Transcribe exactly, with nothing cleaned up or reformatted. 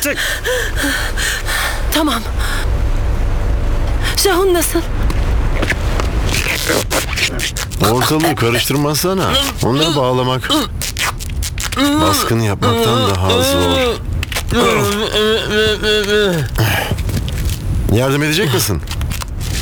artık. Tamam. Şahun nasıl? Ortalığı karıştırmasana. Onları bağlamak baskın yapmaktan daha zor. Yardım edecek misin?